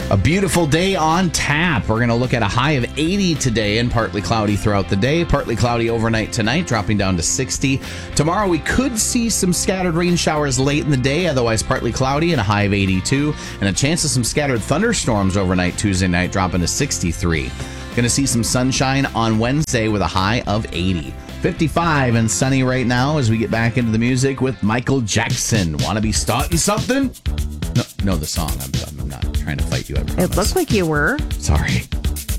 A beautiful day on tap. We're going to look at a high of 80 today and partly cloudy throughout the day. Partly cloudy overnight tonight, dropping down to 60. Tomorrow we could see some scattered rain showers late in the day, otherwise partly cloudy and a high of 82. And a chance of some scattered thunderstorms overnight Tuesday night, dropping to 63. Going to see some sunshine on Wednesday with a high of 80. 55 and sunny right now as we get back into the music with Michael Jackson. Want to be starting something? No, the song. I'm not trying to fight you. I promise. It looked like you were. Sorry.